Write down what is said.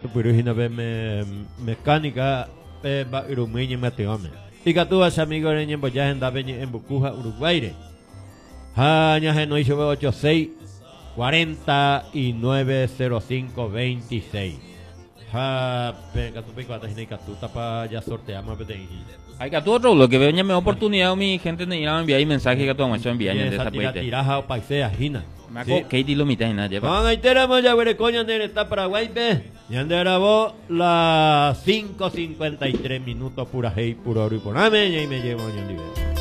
tupurujina ve mecánica va irumiñe mateome. Y catúa amigo en boya en Daveñe en Bucuja, Uruguay. Aña no hizo 86 4905 26. Venga, tú pico hasta catuta para ya sorteamos de hay que otro lo que veo me oportunidad mi gente me iba a enviar mensaje que todo mucho enviar de esa parte. Tiraja o paisea gina. Me hago Katie lo mitad nada lleva. Van ahí tenemos ya ver coño en esta Paraguay ve. Ya grabó las 5:53 minutos pura hey puro oro y por y me llevo a nivel.